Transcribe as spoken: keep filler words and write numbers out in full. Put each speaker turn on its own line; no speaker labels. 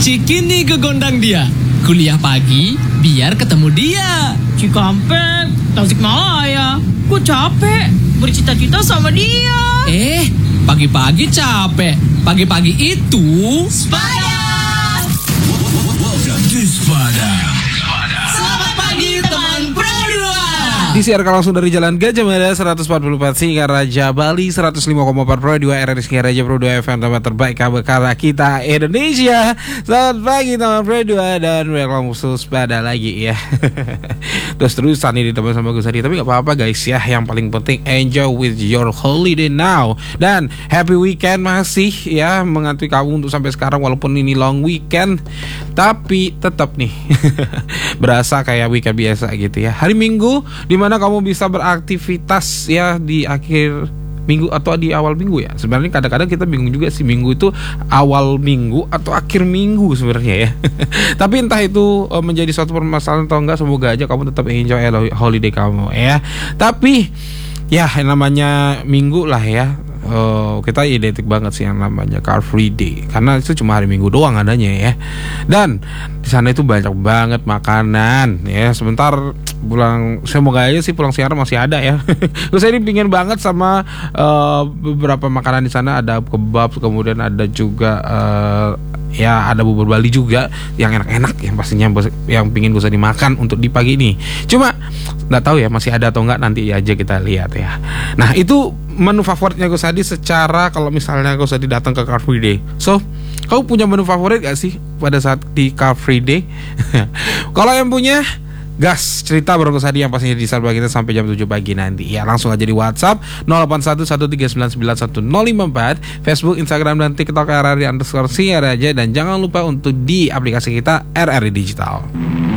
Cikini kegondang dia. Kuliah pagi, biar ketemu dia.
Cikampek, Tasikmalaya. Gue capek bercita-cita sama dia.
Eh, pagi-pagi capek. Pagi-pagi itu
Sepada. Welcome to Sepada.
Selamat pagi teman Pro dua.
Disiarkan langsung dari Jalan Gajah Mada seratus empat puluh empat Singaraja Bali, seratus lima koma empat Pro dua R R I Singaraja Pro dua F M tempat terbaik kabar karena kita Indonesia. Selamat pagi teman Pro dua dan welcome to Sepada lagi ya. Terus-terusan ini teman sama gue tadi, tapi gak apa-apa guys ya. Yang paling penting enjoy with your holiday now. Dan happy weekend masih ya, mengantui kamu untuk sampai sekarang walaupun ini long weekend. Tapi tetap nih berasa kayak weekend biasa gitu ya. Hari Minggu dimana kamu bisa beraktivitas ya di akhir minggu atau di awal minggu ya. Sebenarnya kadang-kadang kita bingung juga sih, minggu itu awal minggu atau akhir minggu sebenarnya ya. Tapi entah itu menjadi suatu permasalahan atau enggak, semoga aja kamu tetap enjoy holiday kamu ya. Tapi ya namanya minggu lah ya. Uh, kita identik banget sih yang namanya Car Free Day karena itu cuma hari Minggu doang adanya ya. Dan di sana itu banyak banget makanan ya. Sebentar pulang, semoga aja sih pulang siaran masih ada ya. Terus saya ini pingin banget sama uh, beberapa makanan di sana. Ada kebab, kemudian ada juga uh, ya ada bubur Bali juga yang enak-enak yang pastinya yang pingin bisa dimakan untuk di pagi ini. Cuma nggak tahu ya masih ada atau enggak, nanti aja kita lihat ya. Nah itu menu favoritnya Gus Hadi secara kalau misalnya Gus Hadi datang ke Car Free Day. So, kamu punya menu favorit gak sih pada saat di Car Free Day? Kalau yang punya, gas cerita bareng Gus Hadi yang pastinya di Salba kita sampai jam tujuh pagi nanti. Ya langsung aja di WhatsApp nol delapan satu satu tiga sembilan sembilan satu nol lima empat, Facebook, Instagram dan TikTok R R I underscore Singaraja, dan jangan lupa untuk di aplikasi kita R R I Digital.